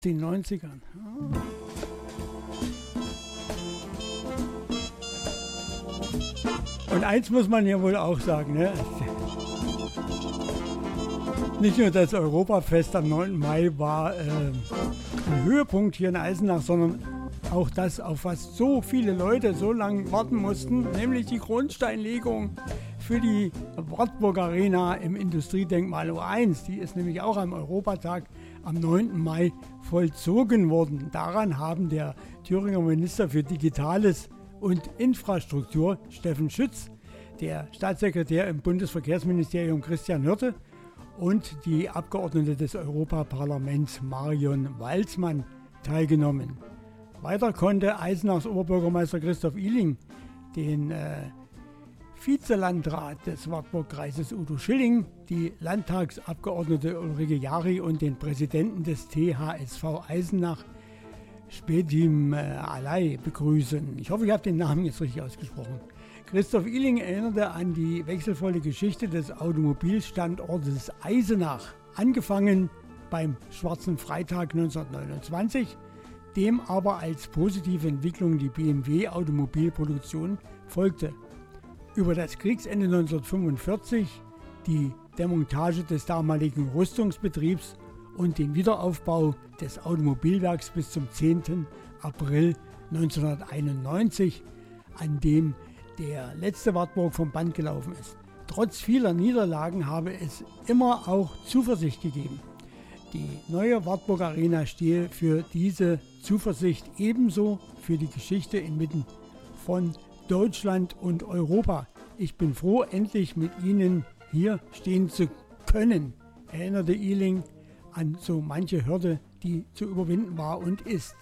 den 90ern. Und eins muss man ja wohl auch sagen, ne? Nicht nur das Europafest am 9. Mai war ein Höhepunkt hier in Eisenach, sondern auch das, auf was so viele Leute so lange warten mussten, nämlich die Grundsteinlegung für die Wartburg Arena im Industriedenkmal O1. Die ist nämlich auch am Europatag am 9. Mai vollzogen worden. Daran haben der Thüringer Minister für Digitales und Infrastruktur, Steffen Schütz, der Staatssekretär im Bundesverkehrsministerium, Christian Hörte, und die Abgeordnete des Europaparlaments, Marion Walzmann, teilgenommen. Weiter konnte Eisenachs Oberbürgermeister Christoph Ihling den Vizelandrat des Wartburgkreises Udo Schilling, die Landtagsabgeordnete Ulrike Jari und den Präsidenten des THSV Eisenach, Spetim Alay, begrüßen. Ich hoffe, ich habe den Namen jetzt richtig ausgesprochen. Christoph Ihling erinnerte an die wechselvolle Geschichte des Automobilstandortes Eisenach, angefangen beim Schwarzen Freitag 1929, dem aber als positive Entwicklung die BMW-Automobilproduktion folgte. Über das Kriegsende 1945, die Demontage des damaligen Rüstungsbetriebs und den Wiederaufbau des Automobilwerks bis zum 10. April 1991, an dem der letzte Wartburg vom Band gelaufen ist. Trotz vieler Niederlagen habe es immer auch Zuversicht gegeben. Die neue Wartburg Arena stehe für diese Zuversicht, ebenso für die Geschichte inmitten von Deutschland und Europa. Ich bin froh, endlich mit Ihnen hier stehen zu können, erinnerte Ihling an so manche Hürde, die zu überwinden war und ist.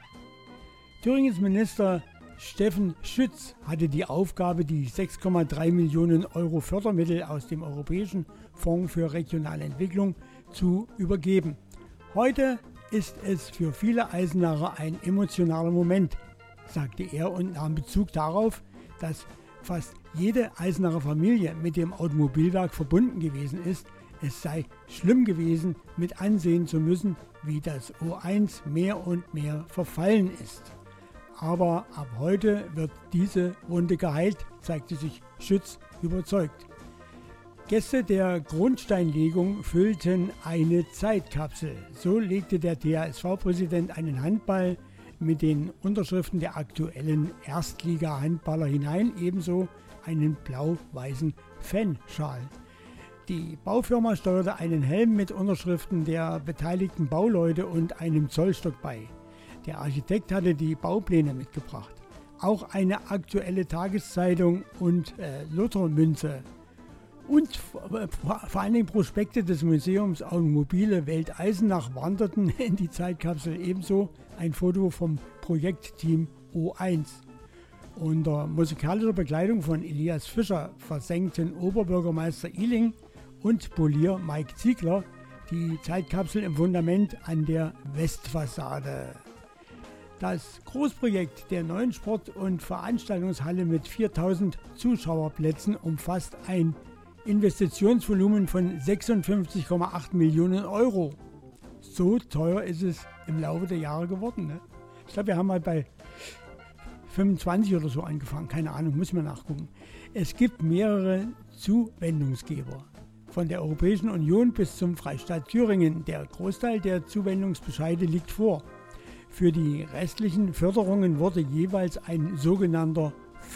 Thüringens Minister Steffen Schütz hatte die Aufgabe, die 6,3 Millionen Euro Fördermittel aus dem Europäischen Fonds für regionale Entwicklung zu übergeben. Heute ist es für viele Eisenacher ein emotionaler Moment, sagte er und nahm Bezug darauf, dass fast jede Eisenacher Familie mit dem Automobilwerk verbunden gewesen ist. Es sei schlimm gewesen, mit ansehen zu müssen, wie das O1 mehr und mehr verfallen ist. Aber ab heute wird diese Wunde geheilt, zeigte sich Schütz überzeugt. Gäste der Grundsteinlegung füllten eine Zeitkapsel. So legte der THSV-Präsident einen Handball mit den Unterschriften der aktuellen Erstliga-Handballer hinein, ebenso einen blau-weißen Fanschal. Die Baufirma steuerte einen Helm mit Unterschriften der beteiligten Bauleute und einem Zollstock bei. Der Architekt hatte die Baupläne mitgebracht. Auch eine aktuelle Tageszeitung und Lottermünze. Und vor allen Dingen Prospekte des Museums Automobile Welt Eisenach wanderten in die Zeitkapsel, ebenso ein Foto vom Projektteam O1. Unter musikalischer Begleitung von Elias Fischer versenkten Oberbürgermeister Ihling und Polier Mike Ziegler die Zeitkapsel im Fundament an der Westfassade. Das Großprojekt der neuen Sport- und Veranstaltungshalle mit 4000 Zuschauerplätzen umfasst ein Investitionsvolumen von 56,8 Millionen Euro. So teuer ist es im Laufe der Jahre geworden. Ne? Ich glaube, wir haben mal bei 25 oder so angefangen. Keine Ahnung, muss man nachgucken. Es gibt mehrere Zuwendungsgeber. Von der Europäischen Union bis zum Freistaat Thüringen. Der Großteil der Zuwendungsbescheide liegt vor. Für die restlichen Förderungen wurde jeweils ein sogenannter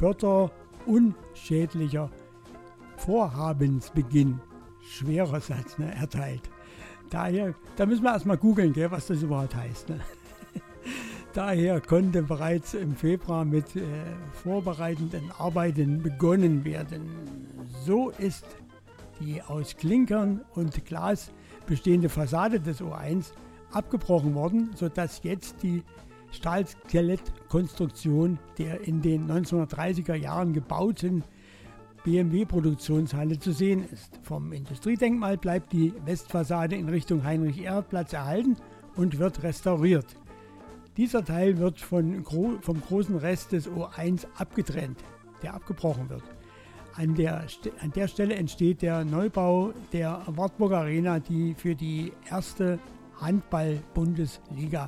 förderunschädlicher Vorhabensbeginn, schwerer Satz, ne, erteilt. Daher, da müssen wir erstmal googeln, was das überhaupt heißt. Ne? Daher konnte bereits im Februar mit vorbereitenden Arbeiten begonnen werden. So ist die aus Klinkern und Glas bestehende Fassade des O1 abgebrochen worden, sodass jetzt die Stahlskelettkonstruktion der in den 1930er Jahren gebauten BMW-Produktionshalle zu sehen ist. Vom Industriedenkmal bleibt die Westfassade in Richtung Heinrich-Erhard-Platz erhalten und wird restauriert. Dieser Teil wird vom großen Rest des O1 abgetrennt, der abgebrochen wird. An der Stelle entsteht der Neubau der Wartburg Arena, die für die erste Handball-Bundesliga